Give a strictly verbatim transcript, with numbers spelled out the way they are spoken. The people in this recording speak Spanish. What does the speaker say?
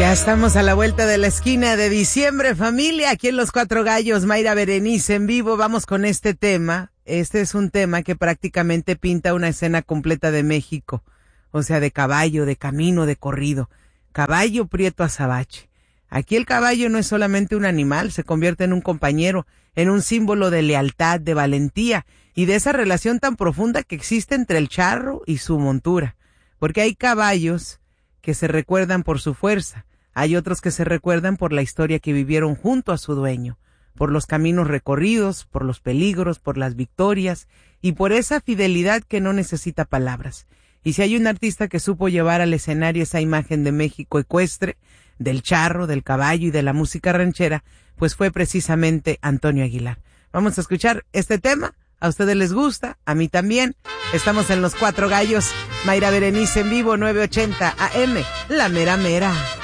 Ya estamos a la vuelta de la esquina de diciembre, familia. Aquí en Los Cuatro Gallos, Mayra Berenice en vivo. Vamos con este tema. Este es un tema que prácticamente pinta una escena completa de México. O sea, de caballo, de camino, de corrido. Caballo Prieto Azabache. Aquí el caballo no es solamente un animal, se convierte en un compañero, en un símbolo de lealtad, de valentía y de esa relación tan profunda que existe entre el charro y su montura. Porque hay caballos que se recuerdan por su fuerza. Hay otros que se recuerdan por la historia que vivieron junto a su dueño, por los caminos recorridos, por los peligros, por las victorias y por esa fidelidad que no necesita palabras. Y si hay un artista que supo llevar al escenario esa imagen de México ecuestre, del charro, del caballo y de la música ranchera, pues fue precisamente Antonio Aguilar. Vamos a escuchar este tema. ¿A ustedes les gusta? A mí también. Estamos en Los Cuatro Gallos. Mayra Berenice en vivo, nueve ochenta A M, La Mera Mera.